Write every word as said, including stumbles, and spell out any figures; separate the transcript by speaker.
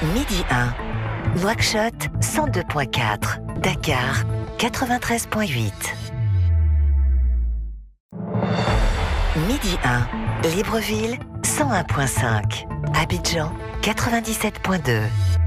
Speaker 1: Midi un, Nouakchott cent deux virgule quatre, Dakar quatre-vingt-treize virgule huit. Midi un, Libreville cent un virgule cinq, Abidjan quatre-vingt-dix-sept virgule deux.